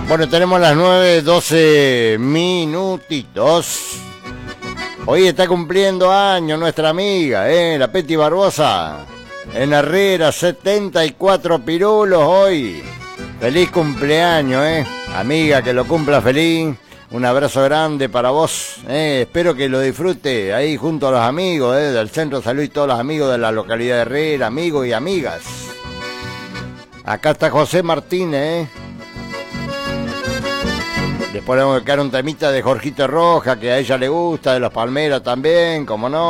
Bueno, tenemos las 9:12 minutitos. Hoy está cumpliendo años nuestra amiga, la Peti Barbosa. En Herrera, 74 pirulos hoy. Feliz cumpleaños, amiga, que lo cumpla feliz. Un abrazo grande para vos, espero que lo disfrute ahí junto a los amigos del Centro de Salud y todos los amigos de la localidad de Herrera, amigos y amigas. Acá está José Martínez, Después le vamos a quedar un temita de Jorgito Roja, que a ella le gusta, de los Palmeras también, como no.